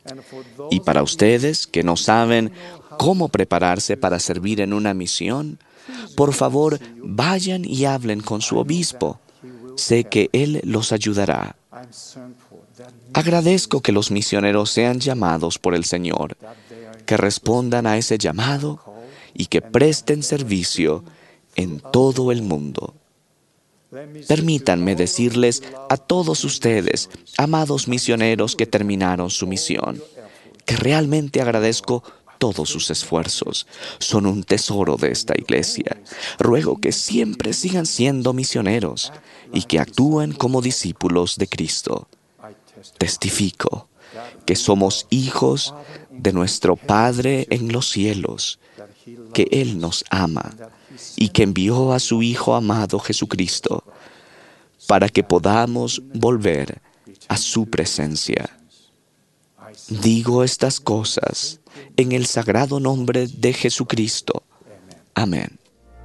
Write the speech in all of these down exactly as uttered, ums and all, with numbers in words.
Y para ustedes que no saben cómo prepararse para servir en una misión, por favor, vayan y hablen con su obispo. Sé que él los ayudará. Agradezco que los misioneros sean llamados por el Señor, que respondan a ese llamado y que presten servicio en todo el mundo. Permítanme decirles a todos ustedes, amados misioneros que terminaron su misión, que realmente agradezco todos sus esfuerzos. Son un tesoro de esta iglesia. Ruego que siempre sigan siendo misioneros y que actúen como discípulos de Cristo. Testifico que somos hijos de nuestro Padre en los cielos, que Él nos ama y que envió a su Hijo amado Jesucristo para que podamos volver a su presencia. Digo estas cosas en el sagrado nombre de Jesucristo. Amén.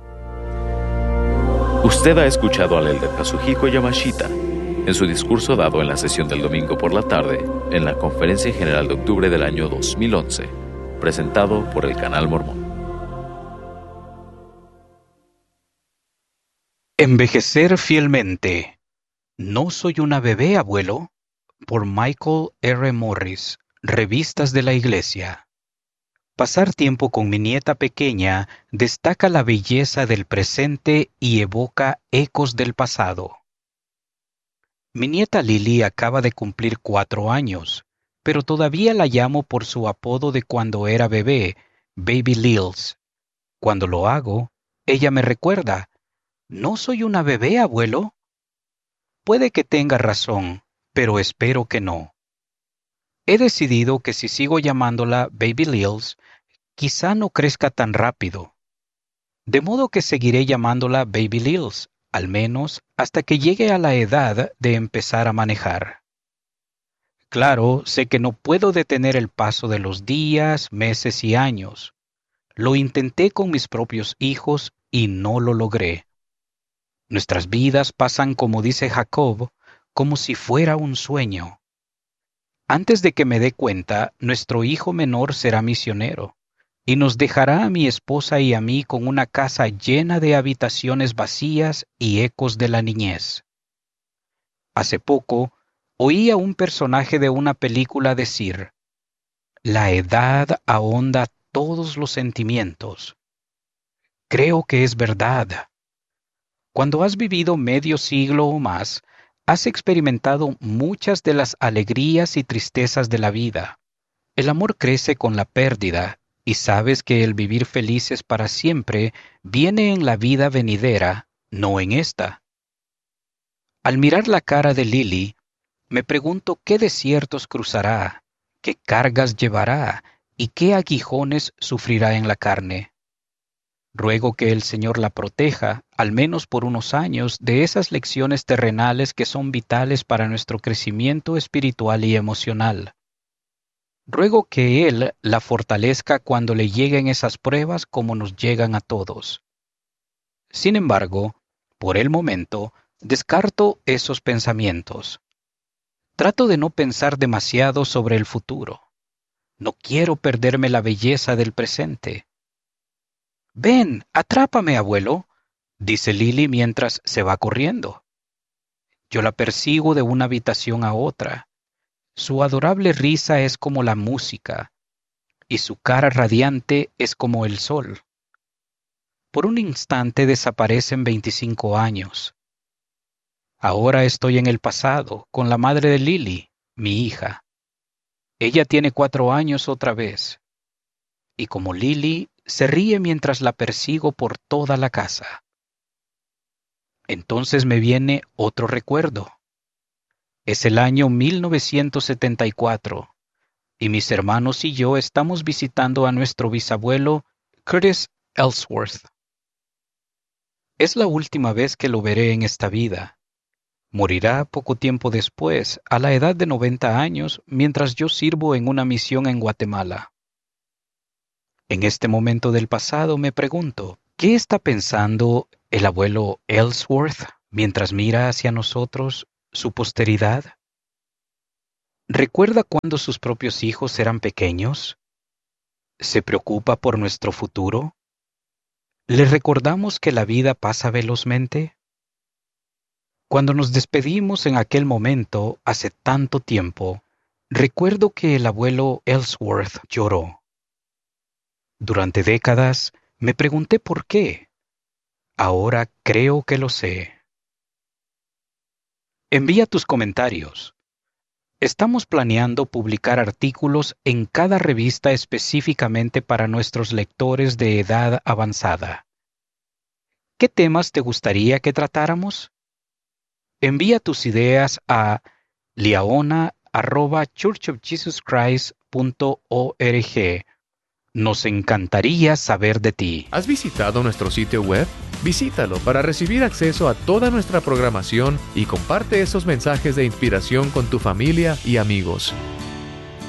Usted ha escuchado al elder Kazuhiko Yamashita en su discurso dado en la sesión del domingo por la tarde en la Conferencia General de octubre del año dos mil once, presentado por el Canal Mormón. Envejecer fielmente. No soy una bebé, abuelo. Por Michael R. Morris, Revistas de la Iglesia. Pasar tiempo con mi nieta pequeña destaca la belleza del presente y evoca ecos del pasado. Mi nieta Lily acaba de cumplir cuatro años, pero todavía la llamo por su apodo de cuando era bebé, Baby Lils. Cuando lo hago, ella me recuerda, ¿no soy una bebé, abuelo? Puede que tenga razón, pero espero que no. He decidido que si sigo llamándola Baby Lils, quizá no crezca tan rápido. De modo que seguiré llamándola Baby Lils, al menos hasta que llegue a la edad de empezar a manejar. Claro, sé que no puedo detener el paso de los días, meses y años. Lo intenté con mis propios hijos y no lo logré. Nuestras vidas pasan, como dice Jacob, como si fuera un sueño. Antes de que me dé cuenta, nuestro hijo menor será misionero y nos dejará a mi esposa y a mí con una casa llena de habitaciones vacías y ecos de la niñez. Hace poco, oí a un personaje de una película decir, «La edad ahonda todos los sentimientos». Creo que es verdad. Cuando has vivido medio siglo o más, has experimentado muchas de las alegrías y tristezas de la vida. El amor crece con la pérdida y sabes que el vivir felices para siempre viene en la vida venidera, no en esta. Al mirar la cara de Lily, me pregunto qué desiertos cruzará, qué cargas llevará y qué aguijones sufrirá en la carne. Ruego que el Señor la proteja, al menos por unos años, de esas lecciones terrenales que son vitales para nuestro crecimiento espiritual y emocional. Ruego que Él la fortalezca cuando le lleguen esas pruebas como nos llegan a todos. Sin embargo, por el momento, descarto esos pensamientos. Trato de no pensar demasiado sobre el futuro. No quiero perderme la belleza del presente. «Ven, atrápame, abuelo», dice Lily mientras se va corriendo. Yo la persigo de una habitación a otra. Su adorable risa es como la música, y su cara radiante es como el sol. Por un instante desaparecen veinticinco años. Ahora estoy en el pasado, con la madre de Lily, mi hija. Ella tiene cuatro años otra vez. Y como Lily, se ríe mientras la persigo por toda la casa. Entonces me viene otro recuerdo. Es el año mil novecientos setenta y cuatro, y mis hermanos y yo estamos visitando a nuestro bisabuelo Curtis Ellsworth. Es la última vez que lo veré en esta vida. Morirá poco tiempo después, a la edad de noventa años, mientras yo sirvo en una misión en Guatemala. En este momento del pasado me pregunto, ¿qué está pensando el abuelo Ellsworth mientras mira hacia nosotros, su posteridad? ¿Recuerda cuando sus propios hijos eran pequeños? ¿Se preocupa por nuestro futuro? ¿Le recordamos que la vida pasa velozmente? Cuando nos despedimos en aquel momento, hace tanto tiempo, recuerdo que el abuelo Ellsworth lloró. Durante décadas me pregunté por qué. Ahora creo que lo sé. Envía tus comentarios. Estamos planeando publicar artículos en cada revista específicamente para nuestros lectores de edad avanzada. ¿Qué temas te gustaría que tratáramos? Envía tus ideas a liaona arroba church of jesus christ punto org. Nos encantaría saber de ti. ¿Has visitado nuestro sitio web? Visítalo para recibir acceso a toda nuestra programación y comparte esos mensajes de inspiración con tu familia y amigos.